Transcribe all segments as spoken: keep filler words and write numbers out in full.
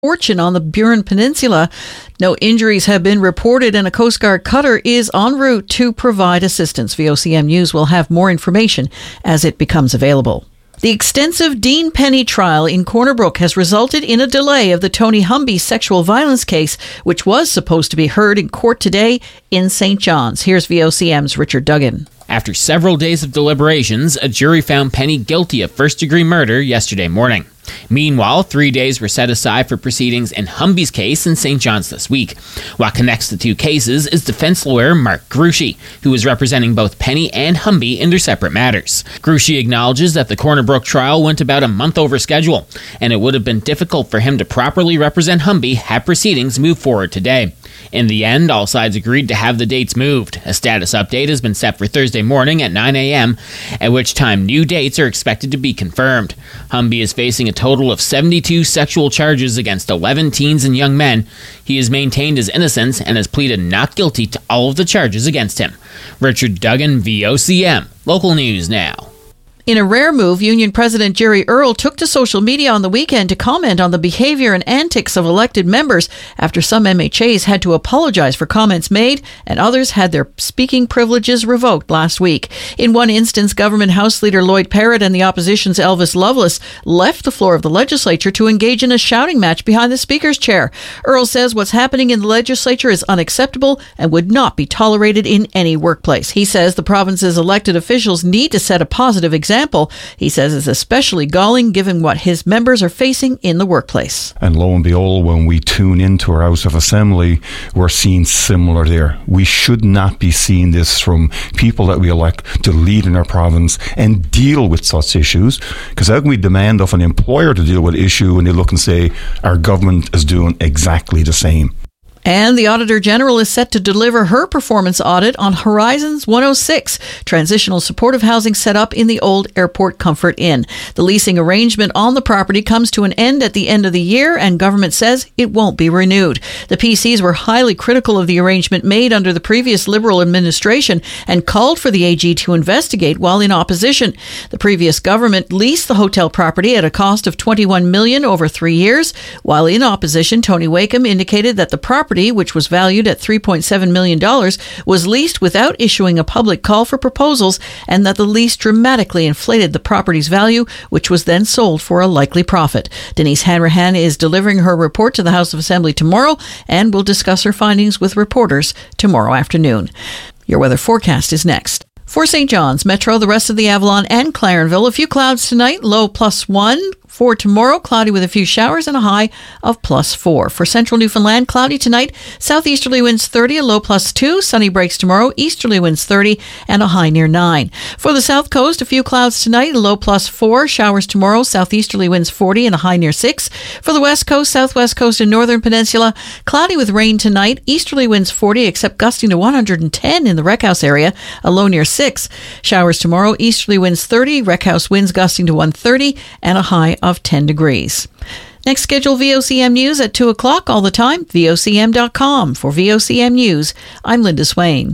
fortune on the Burin Peninsula. No injuries have been reported, and a Coast Guard cutter is en route to provide assistance. V O C M News will have more information as it becomes available. The extensive Dean Penny trial in Corner Brook has resulted in a delay of the Tony Humby sexual violence case, which was supposed to be heard in court today in Saint John's. Here's V O C M's Richard Duggan. After several days of deliberations, a jury found Penny guilty of first-degree murder yesterday morning. Meanwhile, three days were set aside for proceedings in Humby's case in Saint John's this week. What connects the two cases is defense lawyer Mark Grushi, who is representing both Penny and Humby in their separate matters. Grushi acknowledges that the Corner Brook trial went about a month over schedule, and it would have been difficult for him to properly represent Humby had proceedings moved forward today. In the end, all sides agreed to have the dates moved. A status update has been set for Thursday morning at nine a.m., at which time new dates are expected to be confirmed. Humby is facing a total of seventy-two sexual charges against eleven teens and young men. He has maintained his innocence and has pleaded not guilty to all of the charges against him. Richard Duggan, V O C M. Local news now. In a rare move, Union President Jerry Earle took to social media on the weekend to comment on the behavior and antics of elected members after some M H As had to apologize for comments made and others had their speaking privileges revoked last week. In one instance, Government House Leader Lloyd Parrott and the opposition's Elvis Loveless left the floor of the legislature to engage in a shouting match behind the Speaker's chair. Earle says what's happening in the legislature is unacceptable and would not be tolerated in any workplace. He says the province's elected officials need to set a positive example. Example, he says, is especially galling given what his members are facing in the workplace. And lo and behold, when we tune into our House of Assembly, we're seeing similar there. We should not be seeing this from people that we elect to lead in our province and deal with such issues. Because how can we demand of an employer to deal with an issue and they look and say, our government is doing exactly the same? And the Auditor General is set to deliver her performance audit on Horizons one oh six, transitional supportive housing set up in the old Airport Comfort Inn. The leasing arrangement on the property comes to an end at the end of the year, and government says it won't be renewed. The P Cs were highly critical of the arrangement made under the previous Liberal administration and called for the A G to investigate while in opposition. The previous government leased the hotel property at a cost of twenty-one million dollars over three years. While in opposition, Tony Wakeham indicated that the property, which was valued at three point seven million dollars, was leased without issuing a public call for proposals, and that the lease dramatically inflated the property's value, which was then sold for a likely profit. Denise Hanrahan is delivering her report to the House of Assembly tomorrow and will discuss her findings with reporters tomorrow afternoon. Your weather forecast is next. For Saint John's, Metro, the rest of the Avalon and Clarenville, a few clouds tonight, low plus one. For tomorrow, cloudy with a few showers and a high of plus four. For central Newfoundland, cloudy tonight, southeasterly winds thirty, a low plus two. Sunny breaks tomorrow, easterly winds thirty, and a high near nine. For the south coast, a few clouds tonight, a low plus four. Showers tomorrow, southeasterly winds forty, and a high near six. For the west coast, southwest coast, and northern peninsula, cloudy with rain tonight, easterly winds forty, except gusting to one hundred ten in the Wreckhouse area, a low near six. Showers tomorrow, easterly winds thirty, Wreckhouse winds gusting to one hundred thirty, and a high of ten degrees. Next scheduled V O C M News at two o'clock all the time, V O C M dot com. For V O C M News, I'm Linda Swain.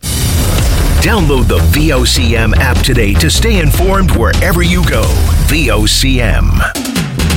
Download the V O C M app today to stay informed wherever you go. V O C M.